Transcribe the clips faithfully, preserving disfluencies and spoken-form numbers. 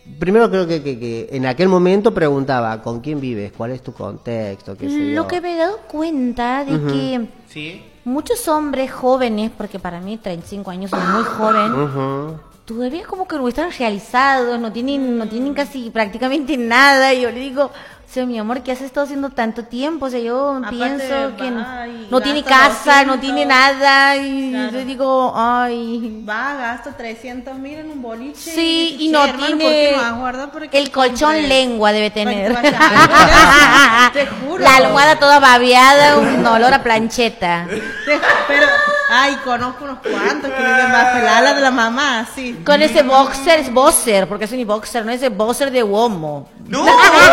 primero creo que, que, que en aquel momento preguntaba, ¿con quién vives? ¿Cuál es tu contexto? ¿Qué sé Lo yo? que me he dado cuenta de Ujú. que ¿Sí? muchos hombres jóvenes, porque para mí treinta y cinco años es muy joven, Ujú. todavía como que no están realizados, no tienen, no tienen casi prácticamente nada. Y yo le digo, o sea, mi amor, ¿qué has estado haciendo tanto tiempo? O sea, yo Aparte, pienso que va y no tiene gasta casa, no doscientos. tiene nada. Y Claro. yo digo, ay... Va, gasto trescientos mil en un boliche. Sí, dice, y "Che, no hermano, ¿por tiene qué no vas a guardar para que el colchón compre?" lengua debe tener. Para que vaya- Te juro. La almohada toda babeada, un olor a plancheta. Te- Pero, ay, conozco unos cuantos que viven bajo el ala de la mamá, sí. Con ese boxer, es boxer, porque es un boxer, no es ese boxer de Womo. ¡No!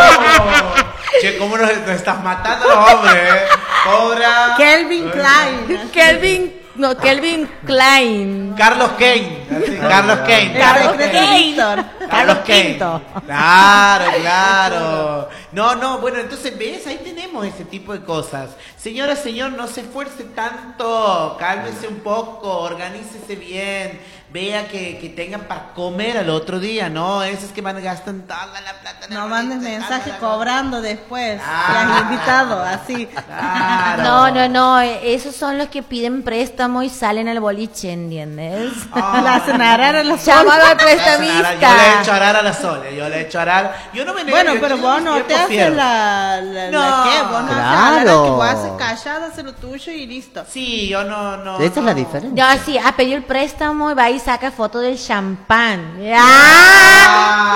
Che, ¿cómo nos, nos estás matando a los hombres, eh? Cobra. Kelvin Klein. Kelvin, no, Kelvin Klein. Carlos Kane. Así, Carlos Kane. Carlos El secreto de Kane. Víctor. Carlos Kane. Quinto. Claro, claro. No, no, bueno, entonces ves, ahí tenemos ese tipo de cosas. Señora, señor, no se esfuerce tanto, cálmese un poco, organícese bien. Vea que, que tengan para comer al otro día, ¿no? Esos que van gastan toda la plata. No mandes mensaje cobrando después. Ah. Te has invitado, así. Claro. No, no, no, esos son los que piden préstamo y salen al boliche, ¿entiendes? Ah. La hacen arar a los Llamado al Yo le he hecho prestamista. arar a la Sole, yo le he hecho arar. Yo no me niego, Bueno, yo pero tengo vos mis no te tiempos haces fierros. la, la, No. la qué, vos no Claro. haces alar, que vos haces callada, haces lo tuyo y listo. Sí, yo no, no. Esa es la no. diferencia. No, sí, ha pedido el préstamo y va y saca foto del champán. ¡Ah!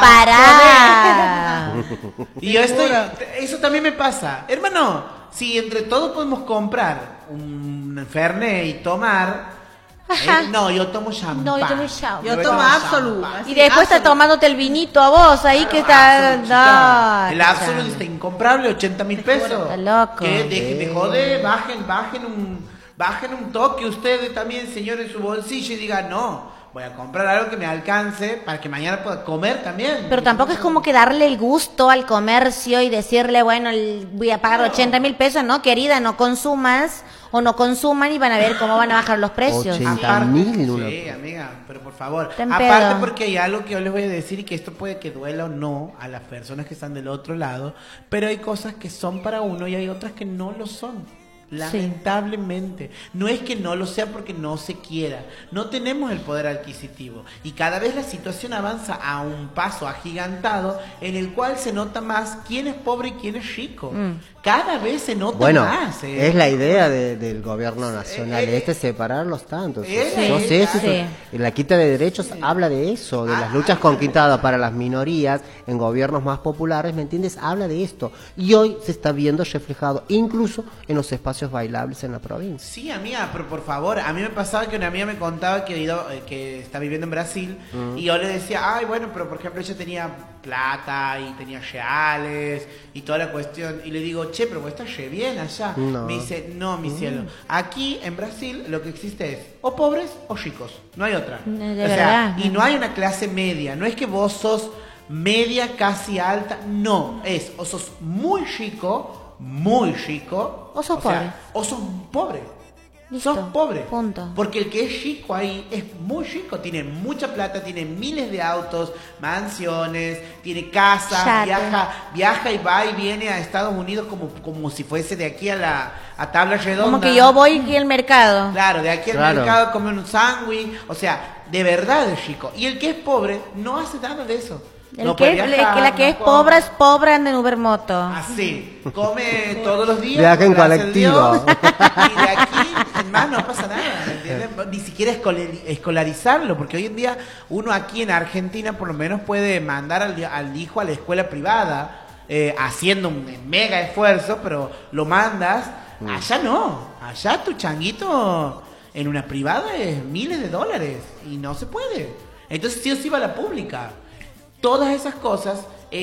¡Para! Y yo estoy, eso también me pasa. Hermano, si entre todos podemos comprar un Fernet y tomar. Ajá. eh, no, yo tomo champán. No, yo tomo champán. Yo me tomo tomo Absolut. champán. así, Y después está Absolut. tomándote el vinito a vos ahí que está... Absolut, chica. El No, Absolut chica. está incomprable, ochenta mil pesos. Está loco. Que dejen de joder, bajen, bajen un, bajen un toque ustedes también, señor, en su bolsillo y digan, no, voy a comprar algo que me alcance para que mañana pueda comer también. Pero tampoco es como que darle el gusto al comercio y decirle, bueno, el- voy a pagar ochenta mil pesos, no, querida, no consumas o no consuman y van a ver cómo van a bajar los precios. ochenta mil una- Sí, amiga, pero por favor. Ten Aparte pedo. porque hay algo que yo les voy a decir y que esto puede que duela o no a las personas que están del otro lado, pero hay cosas que son para uno y hay otras que no lo son. Lamentablemente, no es que no lo sea porque no se quiera, no tenemos el poder adquisitivo y cada vez la situación avanza a un paso agigantado en el cual se nota más quién es pobre y quién es rico. Cada vez se nota Bueno, más. eh. es la idea de- del gobierno nacional, eh, este separarlos tantos. eh, Yo sí, sé, eso, sí. y la quita de derechos habla de eso, de las luchas conquistadas para las minorías en gobiernos más populares, ¿me entiendes? Habla de esto. Y hoy se está viendo reflejado incluso en los espacios bailables en la provincia. Sí, amiga, pero por favor, a mí me pasaba que una amiga me contaba que, ha ido, eh, que está viviendo en Brasil y yo le decía, ay, bueno, pero por ejemplo ella tenía plata y tenía reales y toda la cuestión y le digo, che, pero vos estás re bien allá. No. Me dice, no, mi cielo, aquí en Brasil lo que existe es o pobres o ricos, no hay otra. De o sea, verdad. y no hay una clase media, no es que vos sos media, casi alta, no, es o sos muy rico, muy rico, O sos sea, pobre. o sos pobre. Listo, Sos pobre. punto. Porque el que es rico ahí es muy rico. Tiene mucha plata, tiene miles de autos, mansiones, tiene casas, Yate. viaja, viaja y va y viene a Estados Unidos como, como si fuese de aquí a la a tabla redonda. Como que yo voy aquí al mercado. Claro, de aquí al Claro. mercado come un sándwich. O sea, de verdad es rico. Y el que es pobre no hace nada de eso. El No que, puede el viajar, que la que no es come. pobre es pobre, anda en Uber Moto. Así, come todos los días. Viaja en gracias al colectivo. Dios, Y de aquí en más no pasa nada, ¿me entiendes? Ni siquiera escolar- escolarizarlo, porque hoy en día uno aquí en Argentina por lo menos puede mandar al, al hijo a la escuela privada, eh, haciendo un mega esfuerzo, pero lo mandas. Allá no, allá tu changuito en una privada es miles de dólares y no se puede. Entonces sí o sí va a la pública. Todas esas cosas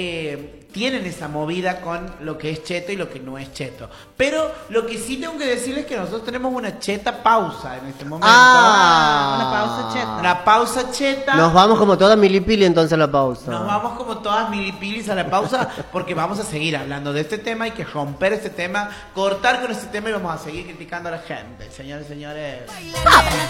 eh, tienen esa movida con lo que es cheto y lo que no es cheto. Pero lo que sí tengo que decirles es que nosotros tenemos una cheta pausa en este momento. Ah. Una pausa cheta. Una pausa cheta. Nos vamos como toda milipili entonces a la pausa. Nos vamos como todas milipilis a la pausa porque vamos a seguir hablando de este tema. Hay que romper este tema, cortar con este tema y vamos a seguir criticando a la gente. Señores, señores.